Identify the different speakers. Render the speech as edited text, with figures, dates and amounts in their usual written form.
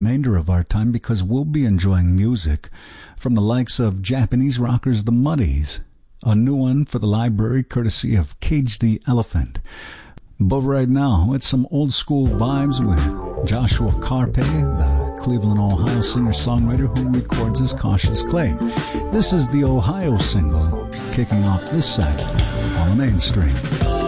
Speaker 1: remainder of our time because we'll be enjoying music from the likes of Japanese rockers The Muddies, a new one for the library courtesy of Cage the Elephant. But right now, it's some old school vibes with Joshua Carpe, the Cleveland, Ohio singer-songwriter who records as Cautious Clay. This is the Ohio single, kicking off this set on the mainstream.